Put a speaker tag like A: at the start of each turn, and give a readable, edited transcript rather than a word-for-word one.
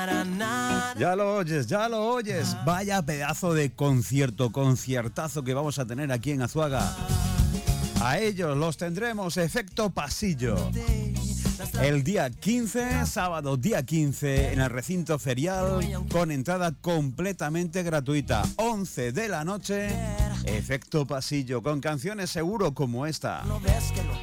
A: Ya lo oyes. Vaya pedazo de conciertazo que vamos a tener aquí en Azuaga. A ellos los tendremos Efecto Pasillo. El día 15, sábado día 15, en el recinto ferial, con entrada completamente gratuita. 11 de la noche, Efecto Pasillo, con canciones seguro como esta.